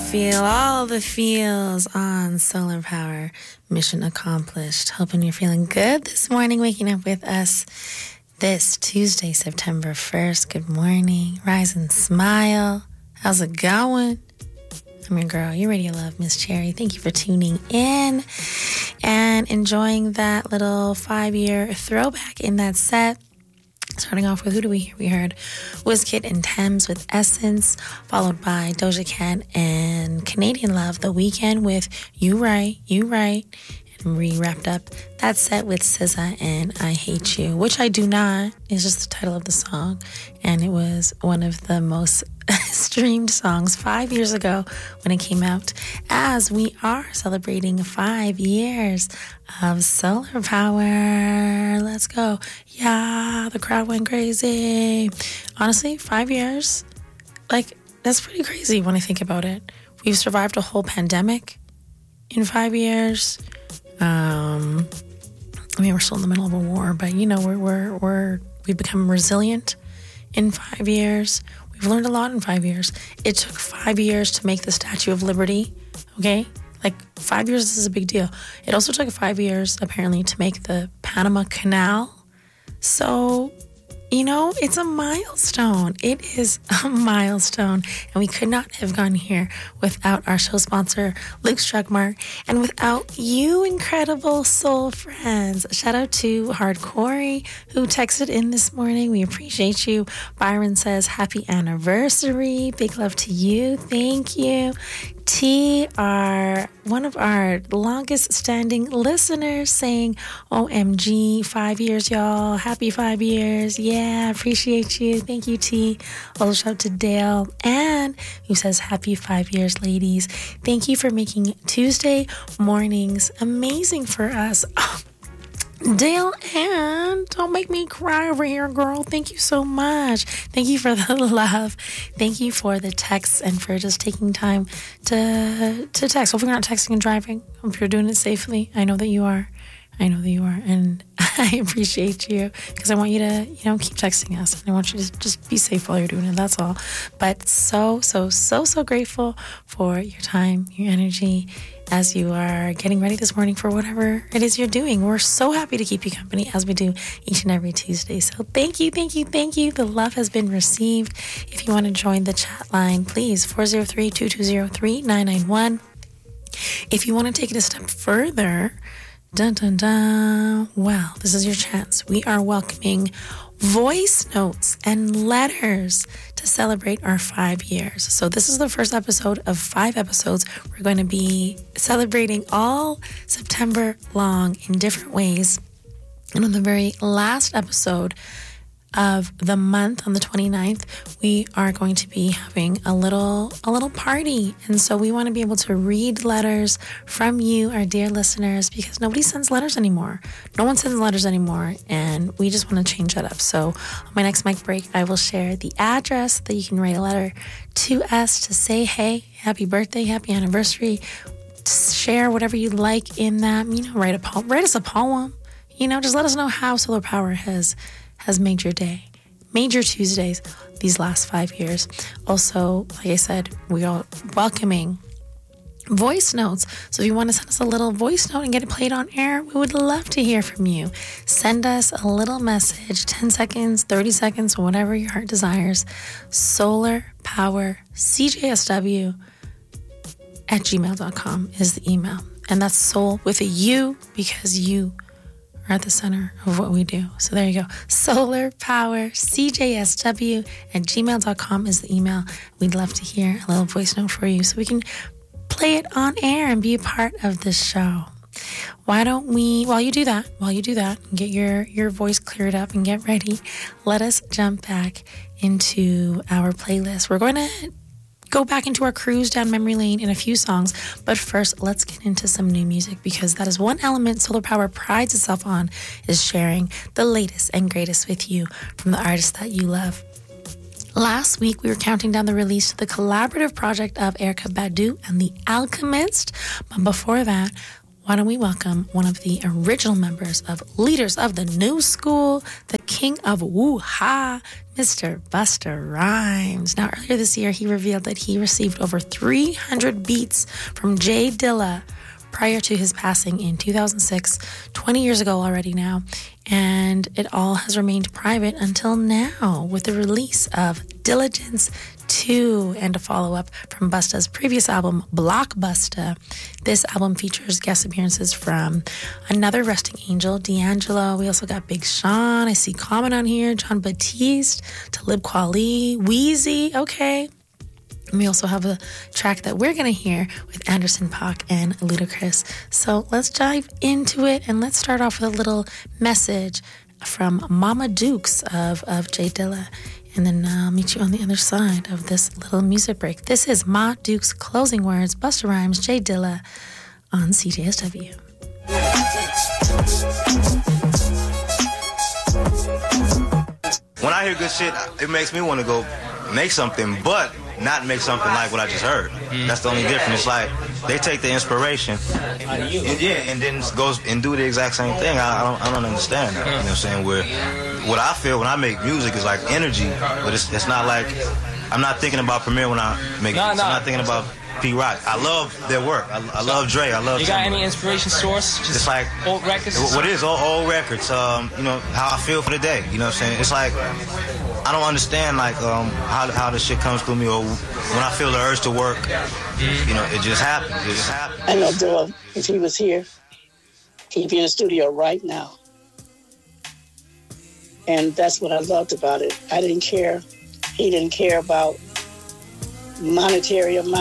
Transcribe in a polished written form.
feel all the feels on Solar Power. Mission accomplished. Hoping you're feeling good this morning, waking up with us this Tuesday, September 1st. Good morning. Rise and smile. How's it going? I'm your girl, your radio love, Miss Cherry. Thank you for tuning in and enjoying that little 5-year throwback in that set. Starting off with, who do we hear? We heard Wizkid and Thames with Essence, followed by Doja Cat and Canadian Love, The Weeknd with You Right, You Right. And we wrapped up that set with SZA and I Hate You, which I Do Not is just the title of the song. And it was one of the most streamed songs 5 years ago when it came out, as we are celebrating 5 years of solar power. Let's go. Yeah, the crowd went crazy. Honestly, 5 years, like, that's pretty crazy when I think about it. We've survived a whole pandemic in 5 years. I mean, we're still in the middle of a war, but you know, we've become resilient in 5 years. We've learned a lot in 5 years. It took 5 years to make the Statue of Liberty, okay? Like, 5 years is a big deal. It also took 5 years, apparently, to make the Panama Canal. So, you know, it's a milestone. It is a milestone. And we could not have gone here without our show sponsor, Luke Struckmark, and without you incredible soul friends. Shout out to Hardcore, who texted in this morning. We appreciate you. Byron says, happy anniversary. Big love to you. Thank you. T, one of our longest standing listeners, saying, OMG, 5 years, y'all. Happy 5 years. Yeah, appreciate you. Thank you, T. Also shout out to Dale, and who says, happy 5 years, ladies. Thank you for making Tuesday mornings amazing for us. Dale, and don't make me cry over here, girl. Thank you so much. Thank you for the love. Thank you for the texts and for just taking time to text. Hopefully you're not texting and driving. Hope you're doing it safely. I know that you are. And I appreciate you because I want you to, keep texting us. And I want you to just be safe while you're doing it. That's all. But so grateful for your time, your energy, as you are getting ready this morning for whatever it is you're doing. We're so happy to keep you company as we do each and every Tuesday. So thank you. The love has been received. If you want to join the chat line, please, 403-220-3991. If you want to take it a step further, dun, dun, dun. Well, this is your chance. We are welcoming voice notes and letters to celebrate our 5 years. So this is the first episode of 5 episodes. We're going to be celebrating all September long in different ways. And on the very last episode of the month, on the 29th, we are going to be having a little party. And so we want to be able to read letters from you, our dear listeners, because nobody sends letters anymore. No one sends letters anymore, and we just want to change that up. So on my next mic break, I will share the address that you can write a letter to us to say, hey, happy birthday, happy anniversary. Share whatever you like in that, write us a poem, just let us know how solar power has made your day, made your Tuesdays these last 5 years. Also, like I said, we are welcoming voice notes. So if you want to send us a little voice note and get it played on air, we would love to hear from you. Send us a little message, 10 seconds, 30 seconds, whatever your heart desires. solarpowercjsw@gmail.com is the email. And that's soul with a U, because you at the center of what we do. So there you go. solarpowercjsw@gmail.com is the email. We'd love to hear a little voice note for you so we can play it on air and be a part of this show. Why don't we, while you do that, and get your voice cleared up and get ready, let us jump back into our playlist. We're going to go back into our cruise down memory lane in a few songs, but first, let's get into some new music, because that is one element Solar Power prides itself on, is sharing the latest and greatest with you from the artists that you love. Last week, we were counting down the release to the collaborative project of Erykah Badu and The Alchemist, but before that, why don't we welcome one of the original members of Leaders of the New School, the king of woo-ha, Mr. Busta Rhymes. Now, earlier this year, he revealed that he received over 300 beats from J Dilla prior to his passing in 2006, 20 years ago already now, and it all has remained private until now with the release of Diligence 2 and a follow-up from Busta's previous album, Blockbuster. This album features guest appearances from another resting angel, D'Angelo. We also got Big Sean. I see Common on here, John Batiste, Talib Kweli, Weezy, okay. And we also have a track that we're going to hear with Anderson .Paak and Ludacris. So let's dive into it, and let's start off with a little message from Mama Dukes of J Dilla. And then I'll meet you on the other side of this little music break. This is Ma Duke's closing words, Busta Rhymes, J Dilla on CJSW. When I hear good shit, it makes me want to go make something, but not make something like what I just heard. That's the only difference. It's like they take the inspiration and then goes and do the exact same thing. I don't understand that. You know what I'm saying? Where what I feel when I make music is like energy, but it's not like I'm not thinking about Premier when I make music. I'm not thinking about P Rock. I love their work. I love Dre. I love. You got any inspiration source? Just it's like old records. What it is old records. You know how I feel for the day. You know what I'm saying? It's like I don't understand like how this shit comes through me, or when I feel the urge to work. You know, it just happens. It just happens. I know Dilla, if he was here, he'd be in the studio right now. And that's what I loved about it. I didn't care. He didn't care about monetary amount.